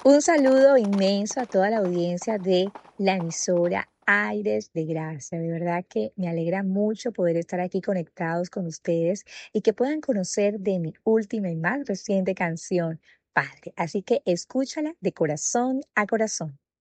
Un saludo inmenso a toda la audiencia de la emisora Aires de Gracia. De verdad que me alegra mucho poder estar aquí conectados con ustedes y que puedan conocer de mi última y más reciente canción, Padre. Así que escúchala de corazón a corazón.